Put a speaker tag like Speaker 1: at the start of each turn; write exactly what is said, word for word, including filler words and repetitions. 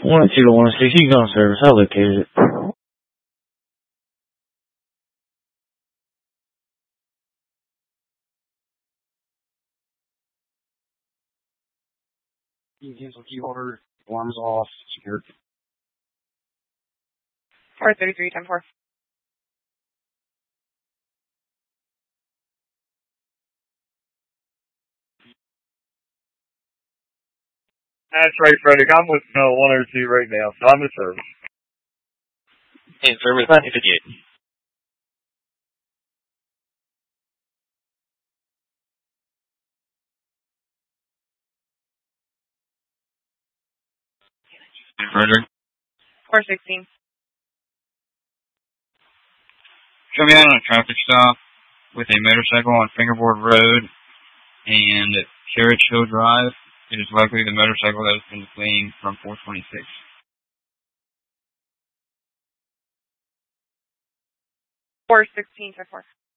Speaker 1: one two to one six, you gun service. I located it.
Speaker 2: You cancel key holder, alarms off, secured.
Speaker 3: four thirty-three, ten four.
Speaker 4: That's right, Frederick. I'm with uh, one oh two right now, so I'm in service.
Speaker 5: In service, nine fifty-eight.
Speaker 2: Frederick.
Speaker 3: four sixteen.
Speaker 2: Show me out on a traffic stop with a motorcycle on Fingerboard Road and Carriage Hill Drive. It is likely the motorcycle that has been fleeing from four twenty-six.
Speaker 3: four sixteen, ten four.